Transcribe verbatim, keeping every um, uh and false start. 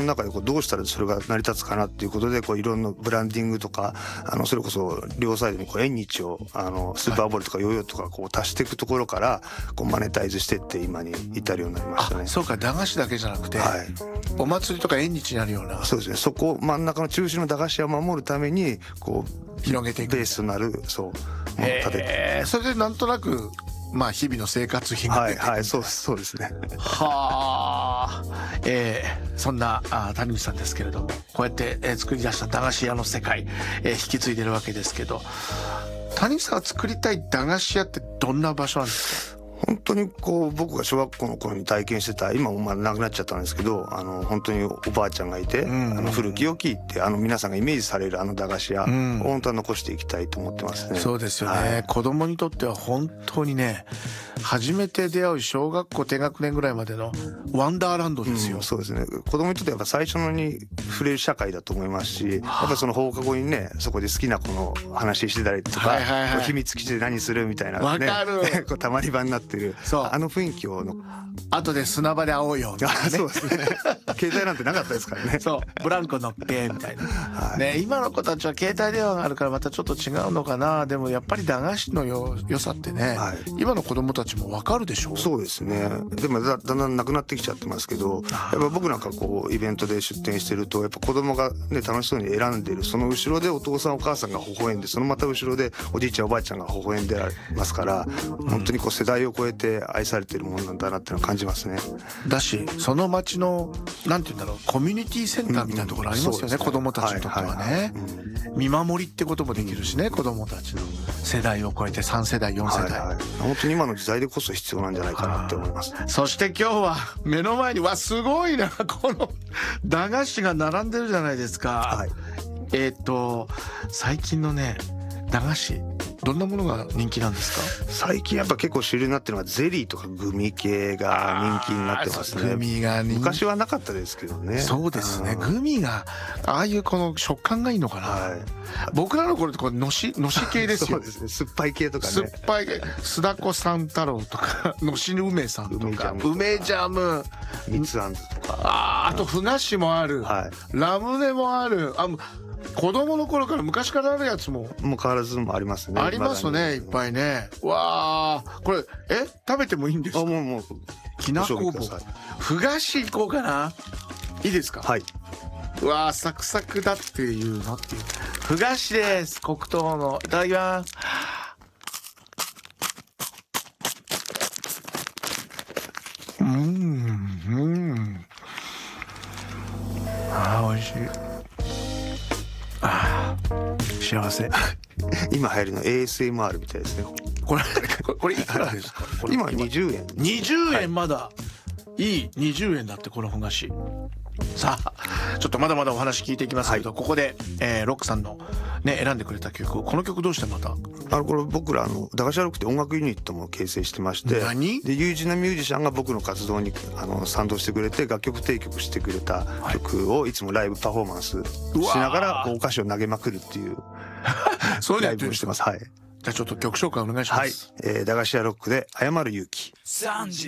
中でこうどうしたらそれが成り立つかなっていうことで、こういろんなブランディングとか、あのそれこそ両サイドにこう縁日をあのスーパーボールとかヨーヨーとかこう足していくところからこうマネタイズしてって今に至るようになりましたね。 あ、そうか、駄菓子だけじゃなくて、 はい、 お祭りとか縁日になるような。 そうですね。そこ真ん中の中心の駄菓子屋を守るためにこう広げていくベースとなる、そう立てて、 えー、それでなんとなくまあ日々の生活費が出てくる。 はいはい、そうそうですね。 はあ、えー、そんなあ谷口さんですけれども、こうやって、えー、作り出した駄菓子屋の世界、えー、引き継いでるわけですけど、谷口さんが作りたい駄菓子屋ってどんな場所なんですか？ 本当にこう僕が小学校の頃に体験してた、今もまあなくなっちゃったんですけど、あの本当におばあちゃんがいて、うん、あの古き良きってあの皆さんがイメージされるあの駄菓子屋を本当は残していきたいと思ってますね。 そうですよね、はい、子供にとっては本当にね、初めて出会う小学校低学年ぐらいまでのワンダーランドですよ、 うん、そうですね。子供にとってはやっぱ最初のに触れる社会だと思いますし、やっぱその放課後にね、そこで好きな子の話してたりとか、はいはいはい、秘密基地で何するみたいな、ね、 わかるこうたまり場になってる、そうあの雰囲気をの後で砂場で会おうよみたいな、ね、 そうですね。携帯なんてなかったですからね。 そうブランコ乗ってみたいな、はい、ね、今の子たちは携帯電話があるからまたちょっと違うのかな。でもやっぱり駄菓子のよ良さってね、はい、今の子供たちも分かるでしょう。 そうですね。でも だ, だんだんなくなってきちゃってますけど、やっぱ僕なんかこうイベントで出店してると、やっぱ子供がね楽しそうに選んでるその後ろでお父さんお母さんが微笑んで、そのまた後ろでおじいちゃんおばあちゃんが微笑んでますから、本当にこう世代を超えて愛されてるものなんだなっていうのを感じますね。 だしその町のなんていうんだろう、コミュニティセンターみたいなところありますよね、うんうん、子供たちにとってはね、はいはいはい、うん、見守りってこともできるしね、子供たちの世代を超えてさん世代よん世代、はいはい、 本当に今の時代でこそ必要なんじゃないかなって思います。 そして今日は目の前にわすごいな、この駄菓子が並んでるじゃないですか、はい、えっと最近のね駄菓子どんなものが人気なんですか？ 最近やっぱ結構主流になってるのはゼリーとかグミ系が人気になってますね。 グミが人気、 昔はなかったですけどね。 そうですね、グミがああいうこの食感がいいのかな、はい、僕らの頃ってこれのしのし系ですよ。 そうですね、酸っぱい系とかね、 酸っぱい系、須田子三太郎とかのし梅さんとか梅ジャム、 みつあんずとか、 ああとふ菓子もある、はい、ラムネもある、あ子供の頃から昔からあるやつももう変わらずもありますね。 ありますね、いっぱいね。わあ、これえ食べてもいいんですか？ あ、もうもうきなこ棒、ふ菓子いこうかな。いいですか？ はい。 うわあ、サクサクだっていうのっていうふ菓子です。黒糖のいただきます。うんうん、あー美味しい。あー幸せ。 今流行りの エーエスエムアール みたいですね。 これこれいくらですか？ 今にじゅうえん。 にじゅうえん、まだ、はい、いいにじゅうえんだってこのふ菓子。さあちょっとまだまだお話聞いていきますけど、はい、ここで、えー、ロックさんのね選んでくれた曲、この曲どうしてまた？ あのこれ僕らあの駄菓子屋ロックって音楽ユニットも形成してまして、 何で友人なミュージシャンが僕の活動にあの賛同してくれて楽曲提供してくれた曲をいつもライブパフォーマンスしながらこうお菓子を投げまくるっていうそういうのライブをしてます。はい。 じゃあちょっと曲紹介お願いします。 はい、えー、駄菓子屋ロックで謝る勇気。